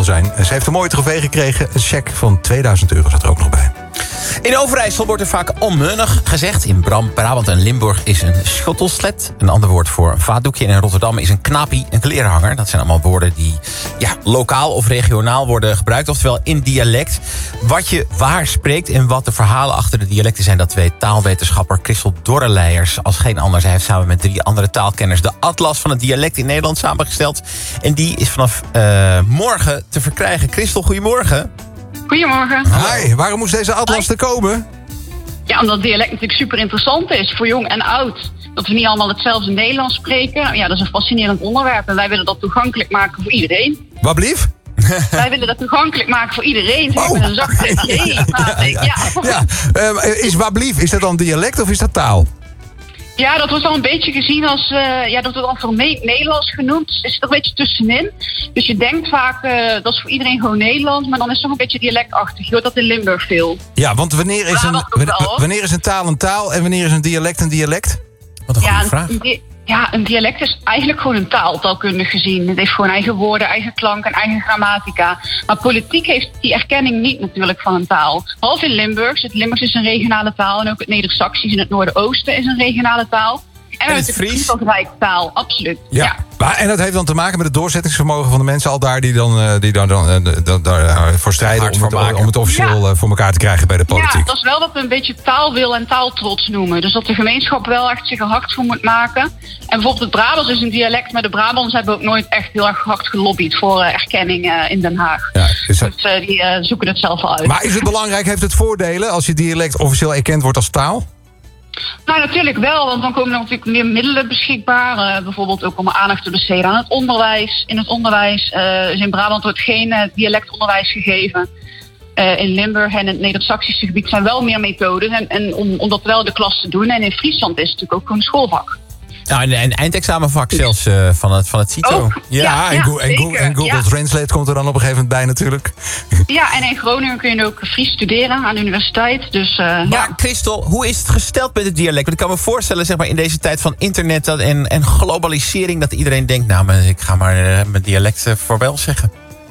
zijn. Ze heeft een mooie trofee gekregen. Een cheque van €2000 zat er ook nog bij. In Overijssel wordt er vaak onmeunig gezegd. In Brabant en Limburg is een schottelslet een ander woord voor een vaatdoekje. En in Rotterdam is een knapie een klerenhanger. Dat zijn allemaal woorden die lokaal of regionaal worden gebruikt. Oftewel in dialect. Wat je waar spreekt en wat de verhalen achter de dialecten zijn... dat weet taalwetenschapper Christel Dorreleijers als geen ander. Zij heeft samen met 3 andere taalkenners de Atlas van het dialect in Nederland samengesteld. En die is vanaf morgen te verkrijgen. Christel, goedemorgen. Goedemorgen. Hi, waarom moest deze atlas er komen? Ja, omdat dialect natuurlijk super interessant is voor jong en oud. Dat we niet allemaal hetzelfde Nederlands spreken. Ja, dat is een fascinerend onderwerp. En wij willen dat toegankelijk maken voor iedereen. Wat blief? Wij willen dat toegankelijk maken voor iedereen. Zeg, met een zachte Is wat blief, is dat dan dialect of is dat taal? Ja, dat wordt al een beetje gezien als... dat wordt algemeen Nederlands genoemd. Dus er zit er een beetje tussenin. Dus je denkt vaak, dat is voor iedereen gewoon Nederlands. Maar dan is het toch een beetje dialectachtig. Je hoort dat in Limburg veel. Ja, want wanneer is een taal een taal en wanneer is een dialect? Wat een goede vraag. Een dialect is eigenlijk gewoon een taal, taalkundig gezien. Het heeft gewoon eigen woorden, eigen klank en eigen grammatica. Maar politiek heeft die erkenning niet natuurlijk van een taal. Behalve in Limburgs. Het Limburgs is een regionale taal. En ook het Neder-Saxisch in het Noordoosten is een regionale taal. En het Fries als rijktaal, absoluut. Ja. Maar, en dat heeft dan te maken met het doorzettingsvermogen van de mensen al daar... die daarvoor strijden om het officieel voor elkaar te krijgen bij de politiek. Ja, dat is wel dat we een beetje taalwil en taaltrots noemen. Dus dat de gemeenschap wel echt zich er hard voor moet maken. En bijvoorbeeld het Brabants is een dialect... maar de Brabants hebben ook nooit echt heel erg hard gelobbyd... voor erkenning in Den Haag. Ja, dus die zoeken het zelf al uit. Maar is het belangrijk, heeft het voordelen... als je dialect officieel erkend wordt als taal? Nou, natuurlijk wel, want dan komen er natuurlijk meer middelen beschikbaar. Bijvoorbeeld ook om aandacht te besteden aan het onderwijs. In het onderwijs is in Brabant wordt geen dialectonderwijs gegeven. In Limburg en in het Neder-Saxische gebied zijn wel meer methoden. En om dat wel in de klas te doen. En in Friesland is het natuurlijk ook gewoon een schoolvak. Ja, en een eindexamenvak zelfs van het CITO. Ook, en Google Translate komt er dan op een gegeven moment bij natuurlijk. Ja, en in Groningen kun je ook Fries studeren aan de universiteit. Dus, maar Christel, hoe is het gesteld met het dialect? Want ik kan me voorstellen, zeg maar, in deze tijd van internet en globalisering... dat iedereen denkt, nou, ik ga maar mijn dialect voorbij zeggen.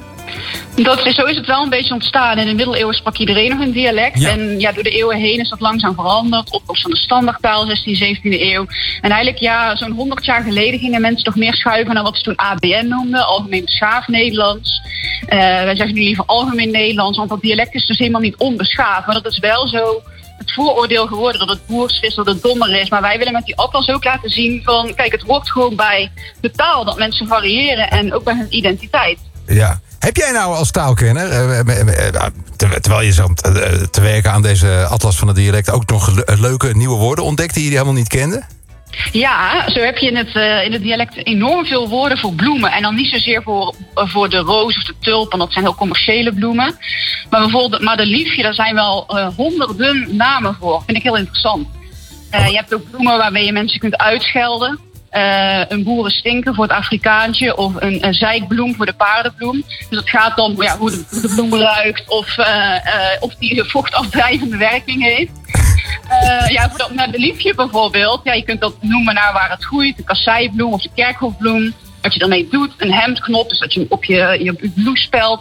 Zo is het wel een beetje ontstaan. In de middeleeuwen sprak iedereen nog een dialect. Ja. En door de eeuwen heen is dat langzaam veranderd. Opkomst van de standaardtaal, 16e, 17e eeuw. En eigenlijk zo'n 100 jaar geleden gingen mensen toch meer schuiven naar wat ze toen ABN noemden. Algemeen beschaafd Nederlands. Wij zeggen nu liever algemeen Nederlands. Want dat dialect is dus helemaal niet onbeschaafd. Maar dat is wel zo het vooroordeel geworden dat het boers is, dat het dommer is. Maar wij willen met die atlas ook laten zien van... kijk, het hoort gewoon bij de taal dat mensen variëren. En ook bij hun identiteit. Ja. Heb jij nou als taalkenner, terwijl je zat te werken aan deze atlas van het dialect... ook nog leuke nieuwe woorden ontdekt die je helemaal niet kende? Ja, zo heb je in het dialect enorm veel woorden voor bloemen. En dan niet zozeer voor de roos of de tulp, want dat zijn heel commerciële bloemen. Maar bijvoorbeeld madeliefje, daar zijn wel honderden namen voor. Vind ik heel interessant. Je hebt ook bloemen waarmee je mensen kunt uitschelden. Een boerenstinker voor het Afrikaantje of een zeikbloem voor de paardenbloem. Dus het gaat om hoe de bloem ruikt of die vochtafdrijvende werking heeft. Voor dat madeliefje bijvoorbeeld, je kunt dat noemen naar waar het groeit. De kasseibloem of de kerkhofbloem. Wat je ermee doet, een hemdknop, dus dat je hem op je blouse spelt.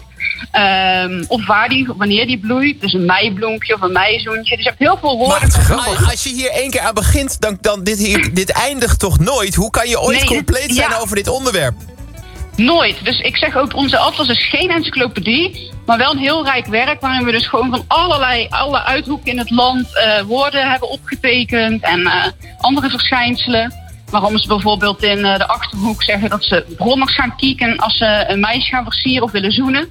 Of wanneer die bloeit. Dus een meibloempje of een meizoentje. Dus je hebt heel veel woorden. Maar als je hier 1 keer aan begint, dan dit eindigt toch nooit? Hoe kan je ooit compleet zijn over dit onderwerp? Nooit. Dus ik zeg ook, onze atlas is geen encyclopedie, maar wel een heel rijk werk waarin we dus gewoon van alle uithoeken in het land woorden hebben opgetekend en andere verschijnselen. Waarom ze bijvoorbeeld in de Achterhoek zeggen dat ze brommers gaan kieken als ze een meisje gaan versieren of willen zoenen.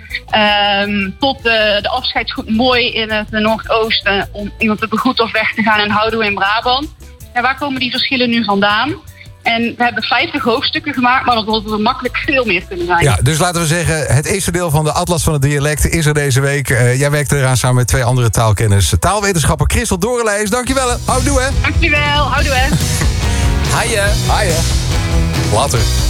Tot de afscheidsgroet mooi in het Noordoosten om iemand te begroeten of weg te gaan en Houdoe in Brabant. En waar komen die verschillen nu vandaan? En we hebben 50 hoofdstukken gemaakt, maar dat had er makkelijk veel meer kunnen zijn. Ja, dus laten we zeggen, het eerste deel van de Atlas van het Dialect is er deze week. Jij werkt eraan samen met 2 andere taalkenners. Taalwetenschapper Christel Dorreleijers, dankjewel. Houdoe hè. Dankjewel, houdoe hè. Haaien. Later.